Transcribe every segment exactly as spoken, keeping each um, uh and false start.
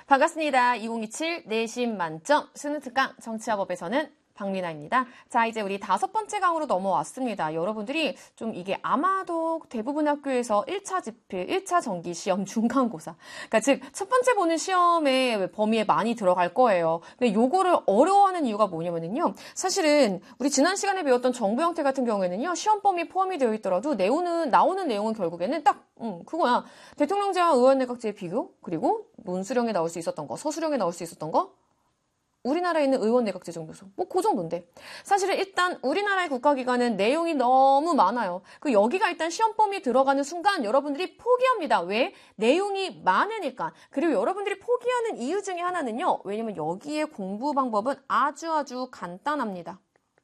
반갑습니다. 이천이십칠 내신 만점 수능 특강 정치화법에서는 박미나입니다. 자, 이제 우리 다섯 번째 강으로 넘어왔습니다. 여러분들이 좀 이게 아마도 대부분 학교에서 일 차 집필, 일 차 정기 시험 중간고사. 그러니까 즉, 첫 번째 보는 시험의 범위에 많이 들어갈 거예요. 근데 요거를 어려워하는 이유가 뭐냐면요. 사실은 우리 지난 시간에 배웠던 정부 형태 같은 경우에는요. 시험 범위 포함이 되어 있더라도 내오는, 나오는 내용은 결국에는 딱, 음, 그거야. 대통령제와 의원 내각제의 비교, 그리고 논수령에 나올 수 있었던 거, 서술형에 나올 수 있었던 거, 우리나라에 있는 의원 내각제 정도수. 뭐, 그 정도인데. 사실은 일단 우리나라의 국가기관은 내용이 너무 많아요. 그 여기가 일단 시험 범위에 들어가는 순간 여러분들이 포기합니다. 왜? 내용이 많으니까. 그리고 여러분들이 포기하는 이유 중에 하나는요. 왜냐면 여기에 공부 방법은 아주 아주 간단합니다.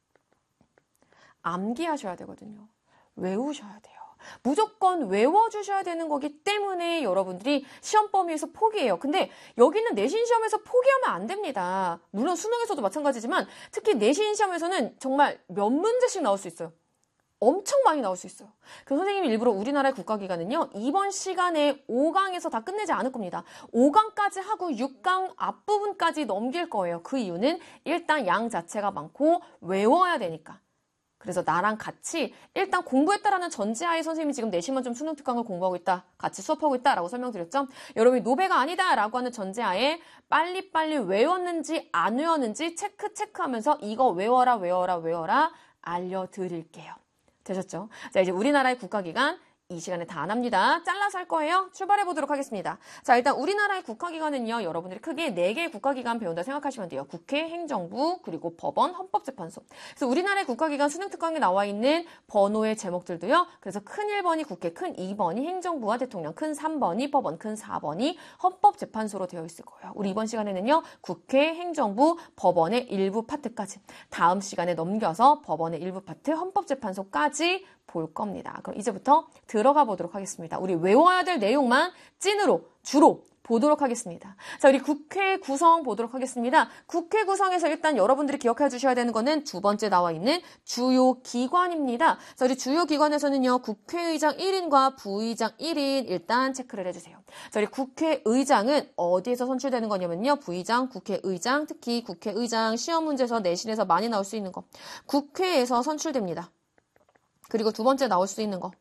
암기하셔야 되거든요. 외우셔야 돼요. 무조건 외워주셔야 되는 거기 때문에 여러분들이 시험 범위에서 포기해요. 근데 여기는 내신 시험에서 포기하면 안 됩니다. 물론 수능에서도 마찬가지지만 특히 내신 시험에서는 정말 몇 문제씩 나올 수 있어요. 엄청 많이 나올 수 있어요. 그 선생님이 일부러 우리나라의 국가기관은요. 이번 시간에 오 강에서 다 끝내지 않을 겁니다. 오 강까지 하고 육 강 앞부분까지 넘길 거예요. 그 이유는 일단 양 자체가 많고 외워야 되니까. 그래서 나랑 같이 일단 공부했다라는 전제하에 선생님이 지금 내신만 좀 수능 특강을 공부하고 있다. 같이 수업하고 있다라고 설명드렸죠. 여러분이 노베가 아니다라고 하는 전제하에 빨리빨리 외웠는지 안 외웠는지 체크 체크하면서 이거 외워라 외워라 외워라 알려드릴게요. 되셨죠? 자, 이제 우리나라의 국가기관 이 시간에 다 안 합니다. 잘라서 할 거예요. 출발해 보도록 하겠습니다. 자, 일단 우리나라의 국가기관은요. 여러분들이 크게 네 개의 국가기관 배운다 생각하시면 돼요. 국회, 행정부, 그리고 법원, 헌법재판소. 그래서 우리나라의 국가기관 수능특강에 나와 있는 번호의 제목들도요. 그래서 큰 일 번이 국회, 큰 이 번이 행정부와 대통령, 큰 삼 번이 법원, 큰 사 번이 헌법재판소로 되어 있을 거예요. 우리 이번 시간에는요. 국회, 행정부, 법원의 일부 파트까지. 다음 시간에 넘겨서 법원의 일부 파트, 헌법재판소까지 볼 겁니다. 그럼 이제부터 들어가 보도록 하겠습니다. 우리 외워야 될 내용만 찐으로 주로 보도록 하겠습니다. 자, 우리 국회 구성 보도록 하겠습니다. 국회 구성에서 일단 여러분들이 기억해 주셔야 되는 거는 두 번째 나와 있는 주요 기관입니다. 자, 우리 주요 기관에서는요. 국회의장 일 인과 부의장 일 인 일단 체크를 해주세요. 자, 우리 국회의장은 어디에서 선출되는 거냐면요. 부의장, 국회의장, 특히 국회의장 시험 문제에서 내신에서 많이 나올 수 있는 거. 국회에서 선출됩니다. 그리고 두 번째 나올 수 있는 거.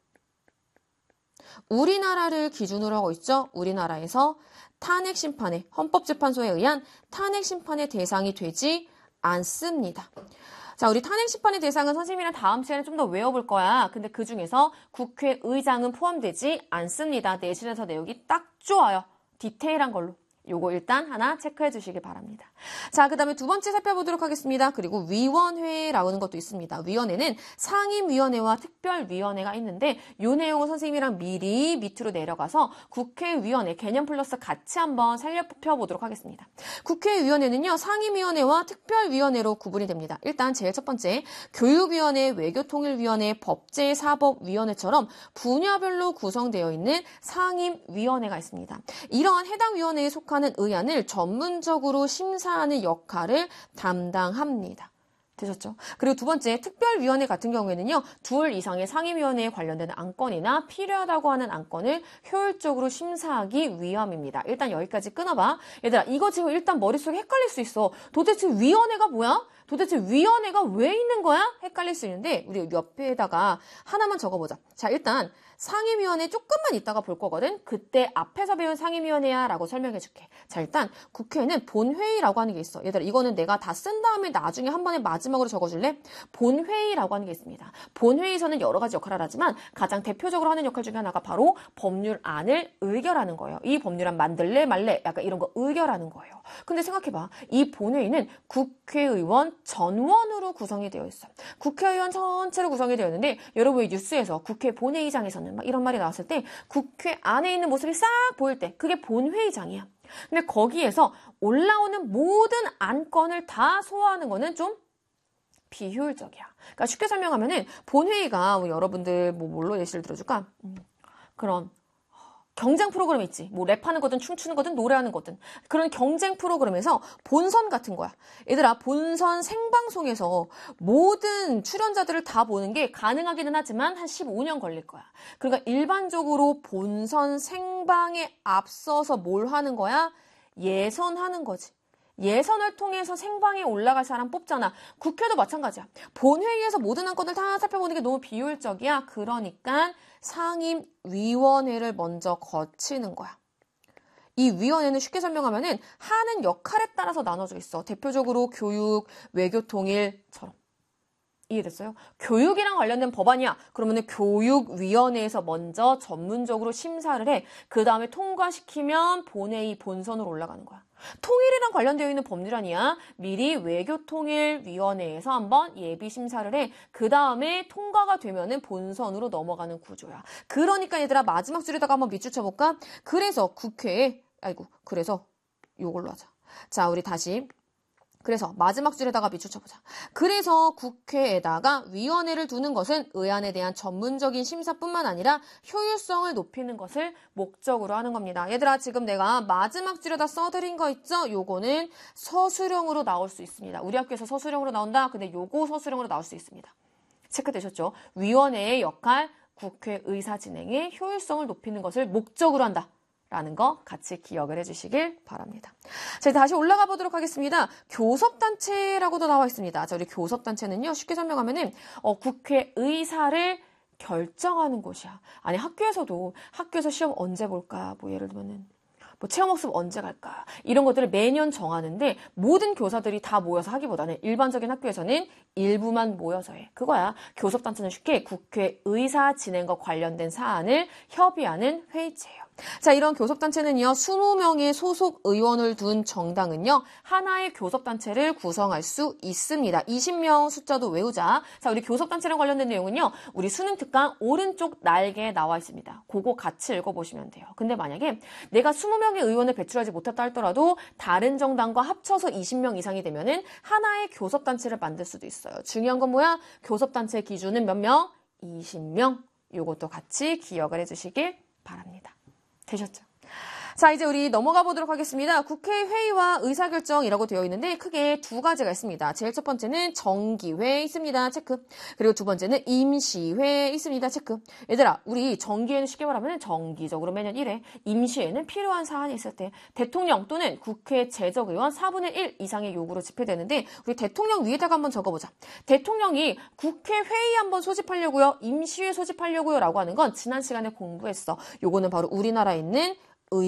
우리나라를 기준으로 하고 있죠. 우리나라에서 탄핵심판에 헌법재판소에 의한 탄핵심판의 대상이 되지 않습니다. 자, 우리 탄핵심판의 대상은 선생님이랑 다음 시간에 좀 더 외워볼 거야. 근데 그 중에서 국회의장은 포함되지 않습니다. 내신에서 내용이 딱 좋아요. 디테일한 걸로. 요거 일단 하나 체크해 주시기 바랍니다. 자, 그 다음에 두 번째 살펴보도록 하겠습니다. 그리고 위원회라고 하는 것도 있습니다. 위원회는 상임위원회와 특별위원회가 있는데 요 내용은 선생님이랑 미리 밑으로 내려가서 국회위원회 개념 플러스 같이 한번 살펴보도록 하겠습니다. 국회위원회는요. 상임위원회와 특별위원회로 구분이 됩니다. 일단 제일 첫 번째 교육위원회, 외교통일위원회, 법제사법위원회처럼 분야별로 구성되어 있는 상임위원회가 있습니다. 이러한 해당 위원회에 속한 하는 의안을 전문적으로 심사하는 역할을 담당합니다. 되셨죠? 그리고 두 번째 특별위원회 같은 경우에는요. 둘 이상의 상임위원회에 관련된 안건이나 필요하다고 하는 안건을 효율적으로 심사하기 위함입니다. 일단 여기까지 끊어봐. 얘들아 이거 지금 일단 머릿속에 헷갈릴 수 있어. 도대체 위원회가 뭐야? 도대체 위원회가 왜 있는 거야? 헷갈릴 수 있는데 우리 옆에다가 하나만 적어보자. 자, 일단 상임위원회 조금만 이따가 볼 거거든. 그때 앞에서 배운 상임위원회야 라고 설명해 줄게. 자, 일단 국회는 본회의라고 하는 게 있어. 얘들아 이거는 내가 다 쓴 다음에 나중에 한 번에 마지막으로 적어줄래? 본회의라고 하는 게 있습니다. 본회의에서는 여러 가지 역할을 하지만 가장 대표적으로 하는 역할 중에 하나가 바로 법률안을 의결하는 거예요. 이 법률안 만들래 말래 약간 이런 거 의결하는 거예요. 근데 생각해봐. 이 본회의는 국회의원 전원으로 구성이 되어 있어. 국회의원 전체로 구성이 되어 있는데 여러분의 뉴스에서 국회 본회의장에서는 막 이런 말이 나왔을 때 국회 안에 있는 모습이 싹 보일 때 그게 본회의장이야. 근데 거기에서 올라오는 모든 안건을 다 소화하는 거는 좀 비효율적이야. 그러니까 쉽게 설명하면은 본회의가 우리 여러분들 뭐 뭘로 예시를 들어줄까? 음, 그런 경쟁 프로그램 있지. 뭐 랩하는 거든 춤추는 거든 노래하는 거든. 그런 경쟁 프로그램에서 본선 같은 거야. 얘들아 본선 생방송에서 모든 출연자들을 다 보는 게 가능하기는 하지만 한 십오 년 걸릴 거야. 그러니까 일반적으로 본선 생방에 앞서서 뭘 하는 거야? 예선하는 거지. 예선을 통해서 생방에 올라갈 사람 뽑잖아. 국회도 마찬가지야. 본회의에서 모든 안건을 다 살펴보는 게 너무 비효율적이야. 그러니까 상임위원회를 먼저 거치는 거야. 이 위원회는 쉽게 설명하면은 하는 역할에 따라서 나눠져 있어. 대표적으로 교육, 외교통일처럼. 이해됐어요? 교육이랑 관련된 법안이야. 그러면은 교육위원회에서 먼저 전문적으로 심사를 해. 그 다음에 통과시키면 본회의 본선으로 올라가는 거야. 통일이랑 관련되어 있는 법률안이야. 미리 외교통일위원회에서 한번 예비심사를 해. 그 다음에 통과가 되면은 본선으로 넘어가는 구조야. 그러니까 얘들아 마지막 줄에다가 한번 밑줄 쳐볼까? 그래서 국회에 아이고 그래서 요걸로 하자. 자 우리 다시 그래서 마지막 줄에다가 밑줄 쳐보자. 그래서 국회에다가 위원회를 두는 것은 의안에 대한 전문적인 심사뿐만 아니라 효율성을 높이는 것을 목적으로 하는 겁니다. 얘들아 지금 내가 마지막 줄에다 써드린 거 있죠? 요거는 서술형으로 나올 수 있습니다. 우리 학교에서 서술형으로 나온다. 근데 요거 서술형으로 나올 수 있습니다. 체크되셨죠? 위원회의 역할, 국회 의사 진행의 효율성을 높이는 것을 목적으로 한다. 라는 거 같이 기억을 해주시길 바랍니다. 자, 다시 올라가 보도록 하겠습니다. 교섭단체라고도 나와 있습니다. 자, 우리 교섭단체는요, 쉽게 설명하면은, 어, 국회 의사를 결정하는 곳이야. 아니, 학교에서도, 학교에서 시험 언제 볼까? 뭐, 예를 들면은, 뭐, 체험학습 언제 갈까? 이런 것들을 매년 정하는데, 모든 교사들이 다 모여서 하기보다는 일반적인 학교에서는 일부만 모여서 해. 그거야. 교섭단체는 쉽게 국회 의사 진행과 관련된 사안을 협의하는 회의체예요. 자, 이런 교섭단체는요, 이십 명의 소속 의원을 둔 정당은요, 하나의 교섭단체를 구성할 수 있습니다. 이십 명 숫자도 외우자. 자, 우리 교섭단체랑 관련된 내용은요, 우리 수능 특강 오른쪽 날개에 나와 있습니다. 그거 같이 읽어보시면 돼요. 근데 만약에 내가 이십 명의 의원을 배출하지 못했다 할더라도 다른 정당과 합쳐서 이십 명 이상이 되면은 하나의 교섭단체를 만들 수도 있어요. 중요한 건 뭐야? 교섭단체 기준은 몇 명? 이십 명. 요것도 같이 기억을 해주시길 바랍니다. 되셨죠? 자, 이제 우리 넘어가 보도록 하겠습니다. 국회 회의와 의사결정이라고 되어 있는데 크게 두 가지가 있습니다. 제일 첫 번째는 정기회 있습니다. 체크. 그리고 두 번째는 임시회 있습니다. 체크. 얘들아, 우리 정기회는 쉽게 말하면 정기적으로 매년 일 회, 임시회는 필요한 사안이 있을 때 대통령 또는 국회 재적의원 사분의 일 이상의 요구로 집행되는데 우리 대통령 위에다가 한번 적어보자. 대통령이 국회 회의 한번 소집하려고요. 임시회 소집하려고요. 라고 하는 건 지난 시간에 공부했어. 요거는 바로 우리나라에 있는